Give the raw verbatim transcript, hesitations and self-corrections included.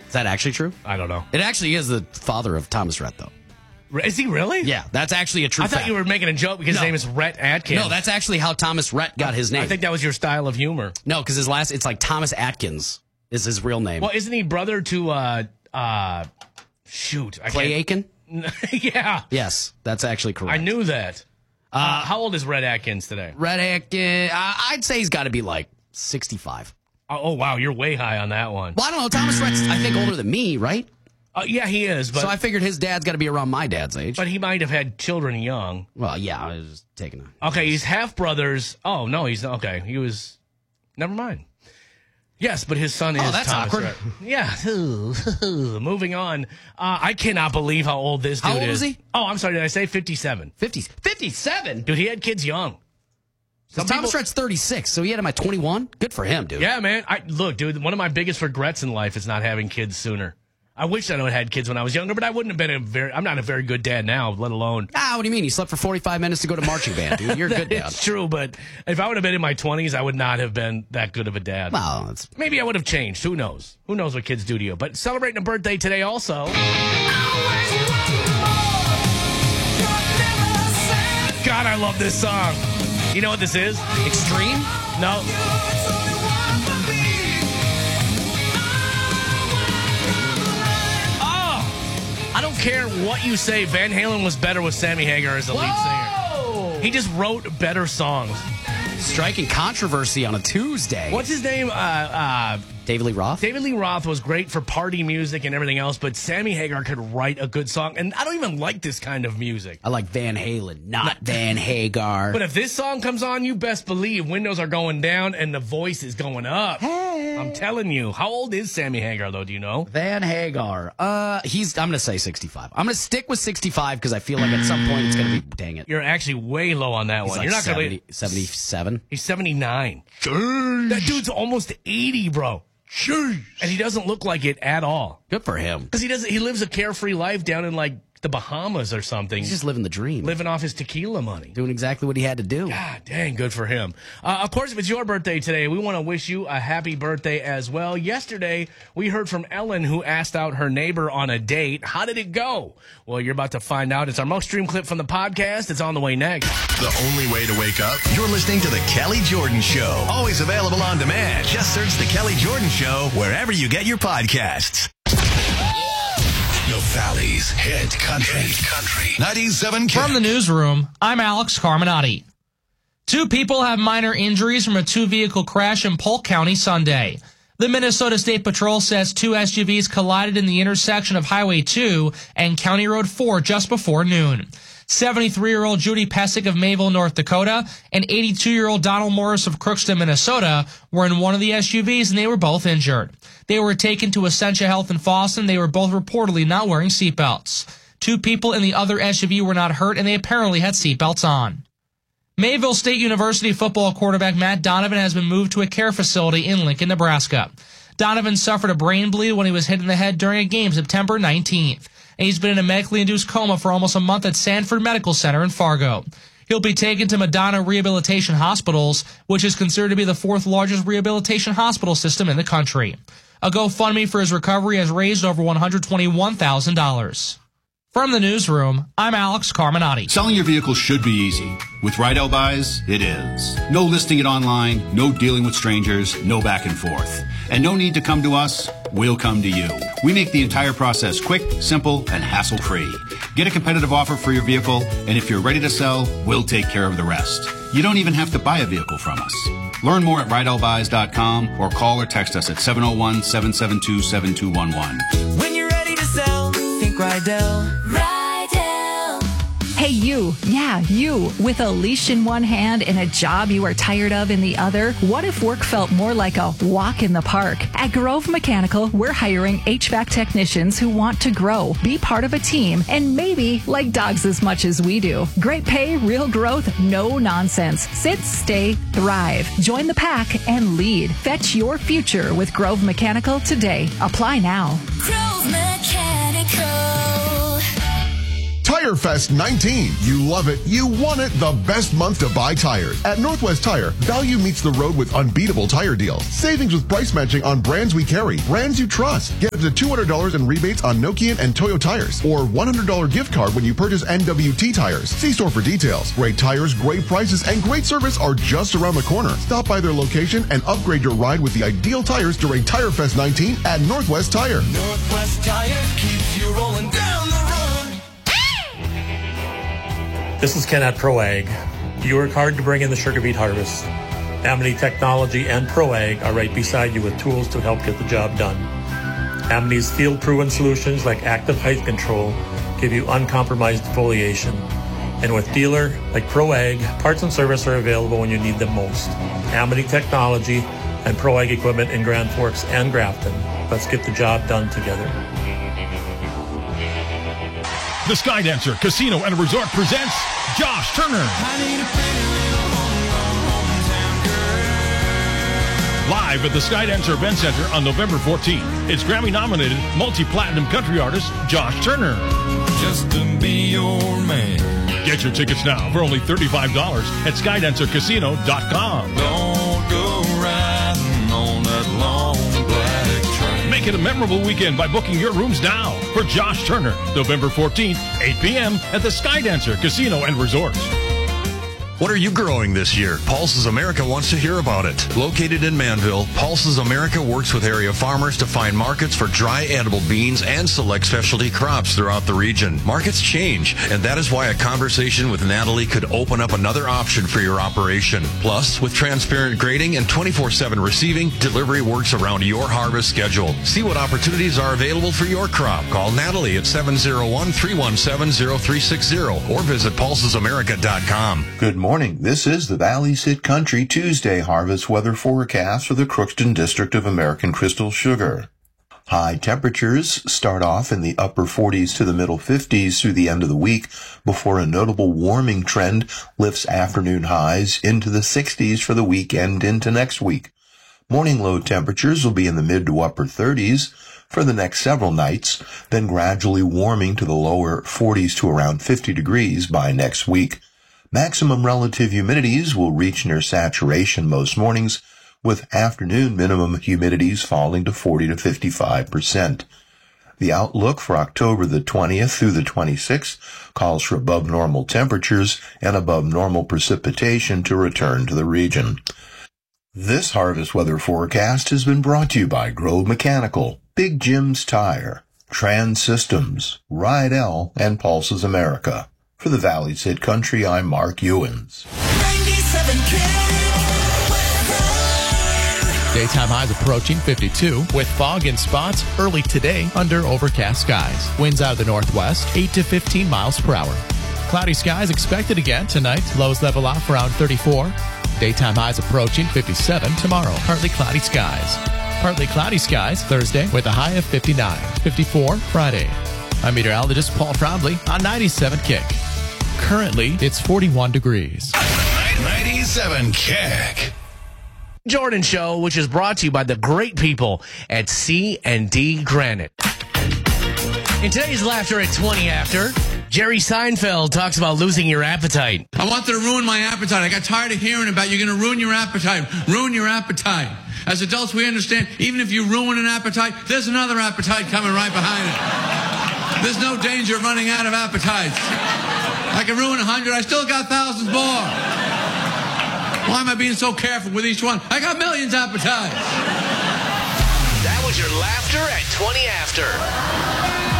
Is that actually true? I don't know. It actually is the father of Thomas Rhett, though. Is he really? Yeah, that's actually a true I thought fact. you were making a joke because No. his name is Rhett Atkins. No, that's actually how Thomas Rhett got his name. I think that was your style of humor. No, because his last, it's like Thomas Atkins is his real name. Well, isn't he brother to, uh, uh, shoot. I Clay can't- Aiken? Yeah. Yes, that's actually correct. I knew that. Uh, how old is Rhett Atkins today? Rhett Atkins, uh, I'd say he's got to be like sixty-five. Oh, oh, wow. You're way high on that one. Well, I don't know. Thomas Rhett's, I think, older than me, right? Uh, yeah, he is. But so I figured his dad's got to be around my dad's age. But he might have had children young. Well, yeah, I was just taking a... Okay, he's half brothers. Oh, no, he's okay. He was. Never mind. Yes, but his son is. Oh, that's Thomas awkward. Rhett. Yeah. Moving on. Uh, I cannot believe how old this dude How old is. is he? Oh, I'm sorry. Did I say fifty-seven? fifty, fifty-seven? Dude, he had kids young. Some Thomas people- Rhett's thirty-six, so he had him at twenty-one? Good for him, dude. Yeah, man. I look, dude. One of my biggest regrets in life is not having kids sooner. I wish I would have had kids when I was younger, but I wouldn't have been a very. I'm not a very good dad now, let alone. Ah, what do you mean? You slept for forty-five minutes to go to marching band, dude. You're a good dad. It's true, but if I would have been in my twenties, I would not have been that good of a dad. Well, that's... Maybe I would have changed. Who knows? Who knows what kids do to you? But celebrating a birthday today also. God, I love this song. You know what this is? Extreme? No. Oh! I don't care what you say. Van Halen was better with Sammy Hagar as the lead singer. He just wrote better songs. Striking controversy on a Tuesday. What's his name? Uh, uh, David Lee Roth? David Lee Roth was great for party music and everything else, but Sammy Hagar could write a good song, and I don't even like this kind of music. I like Van Halen, not Van Hagar. But if this song comes on, you best believe windows are going down and the voice is going up. Hey. I'm telling you. How old is Sammy Hagar, though? Do you know? Van Hagar. Uh, he's. I'm going to say sixty-five. I'm going to stick with sixty-five because I feel like at some point it's going to be, dang it. You're actually way low on that He's one. like You're not seventy, going to seventy-seven. He's seventy-nine. That dude's almost eighty, bro. And he doesn't look like it at all. Good for him. Because he doesn't. He lives a carefree life down in like the Bahamas or something. He's just living the dream. Living off his tequila money. Doing exactly what he had to do. God dang, good for him. Uh, of course, if it's your birthday today, we want to wish you a happy birthday as well. Yesterday, we heard from Ellen, who asked out her neighbor on a date. How did it go? Well, you're about to find out. It's our most streamed clip from the podcast. It's on the way next. The only way to wake up? You're listening to The Kelly Jordan Show. Always available on demand. Just search The Kelly Jordan Show wherever you get your podcasts. The Valley's hit country. Hit country. ninety-seven K. From the newsroom, I'm Alex Carminati. Two people have minor injuries from a two-vehicle crash in Polk County Sunday. The Minnesota State Patrol says two S U Vs collided in the intersection of Highway two and County Road four just before noon. seventy-three-year-old Judy Pesic of Mayville, North Dakota, and eighty-two-year-old Donald Morris of Crookston, Minnesota, were in one of the S U Vs, and they were both injured. They were taken to Essentia Health in Boston. They were both reportedly not wearing seatbelts. Two people in the other S U V were not hurt, and they apparently had seatbelts on. Mayville State University football quarterback Matt Donovan has been moved to a care facility in Lincoln, Nebraska. Donovan suffered a brain bleed when he was hit in the head during a game September nineteenth. And he's been in a medically induced coma for almost a month at Sanford Medical Center in Fargo. He'll be taken to Madonna Rehabilitation Hospitals, which is considered to be the fourth largest rehabilitation hospital system in the country. A GoFundMe for his recovery has raised over one hundred twenty-one thousand dollars. From the newsroom, I'm Alex Carminati. Selling your vehicle should be easy. With Rydell Buys, it is. No listing it online, no dealing with strangers, no back and forth. And no need to come to us, we'll come to you. We make the entire process quick, simple, and hassle-free. Get a competitive offer for your vehicle, and if you're ready to sell, we'll take care of the rest. You don't even have to buy a vehicle from us. Learn more at rydell buys dot com or call or text us at seven oh one, seven seven two, seven two one one. When you're ready to sell, think Rydell. Rydell. Hey, you. Yeah, you. With a leash in one hand and a job you are tired of in the other, what if work felt more like a walk in the park? At Grove Mechanical, we're hiring H V A C technicians who want to grow, be part of a team, and maybe like dogs as much as we do. Great pay, real growth, no nonsense. Sit, stay, thrive. Join the pack and lead. Fetch your future with Grove Mechanical today. Apply now. Grove Mechanical. Tire Fest nineteen. You love it. You want it. The best month to buy tires. At Northwest Tire, value meets the road with unbeatable tire deals. Savings with price matching on brands we carry. Brands you trust. Get up to two hundred dollars in rebates on Nokian and Toyo tires. Or one hundred dollars gift card when you purchase N W T tires. See store for details. Great tires, great prices, and great service are just around the corner. Stop by their location and upgrade your ride with the ideal tires during Tire Fest nineteen at Northwest Tire. Northwest Tire keeps you rolling down the road. This is Ken at ProAg. You work hard to bring in the sugar beet harvest. Amity Technology and ProAg are right beside you with tools to help get the job done. Amity's field-proven solutions like active height control give you uncompromised foliation. And with dealer like ProAg, parts and service are available when you need them most. Amity Technology and ProAg equipment in Grand Forks and Grafton. Let's get the job done together. The Skydancer Casino and Resort presents Josh Turner. Live at the Skydancer Event Center on November fourteenth. It's Grammy-nominated multi-platinum country artist Josh Turner. Just to be your man. Get your tickets now for only thirty-five dollars at skydancer casino dot com. Don't go riding on that long black train. Make it a memorable weekend by booking your rooms now for Josh Turner, November fourteenth, eight p.m. at the Skydancer Casino and Resort. What are you growing this year? Pulses America wants to hear about it. Located in Manville, Pulses America works with area farmers to find markets for dry edible beans and select specialty crops throughout the region. Markets change, and that is why a conversation with Natalie could open up another option for your operation. Plus, with transparent grading and twenty-four seven receiving, delivery works around your harvest schedule. See what opportunities are available for your crop. Call Natalie at seven oh one, three one seven, oh three six oh or visit pulses america dot com. Good morning. This is the Valley's Hit Country Tuesday harvest weather forecast for the Crookston District of American Crystal Sugar. High temperatures start off in the upper forties to the middle fifties through the end of the week before a notable warming trend lifts afternoon highs into the sixties for the weekend into next week. Morning low temperatures will be in the mid to upper thirties for the next several nights, then gradually warming to the lower forties to around fifty degrees by next week. Maximum relative humidities will reach near saturation most mornings, with afternoon minimum humidities falling to forty to fifty-five percent. The outlook for October the twentieth through the twenty-sixth calls for above normal temperatures and above normal precipitation to return to the region. This harvest weather forecast has been brought to you by Grove Mechanical, Big Jim's Tire, Trans Systems, Rydell, and Pulses America. For the Valley's Hit Country, I'm Mark Ewens. Daytime highs approaching fifty-two with fog in spots early today under overcast skies. Winds out of the northwest, eight to fifteen miles per hour. Cloudy skies expected again tonight. Lows level off around thirty-four. Daytime highs approaching fifty-seven tomorrow. Partly cloudy skies. Partly cloudy skies Thursday with a high of fifty-nine. fifty-four Friday. I'm meteorologist Paul Trombley on ninety-seven Kick. Currently, it's forty-one degrees. ninety-seven Kick. Jordan Show, which is brought to you by the great people at C and D Granite. In today's Laughter at twenty after, Jerry Seinfeld talks about losing your appetite. I wanted to ruin my appetite. I got tired of hearing about you're going to ruin your appetite. Ruin your appetite. As adults, we understand even if you ruin an appetite, there's another appetite coming right behind it. There's no danger of running out of appetites. I can ruin a hundred. I still got thousands more. Why am I being so careful with each one? I got millions of appetites. That was your Laughter at twenty after.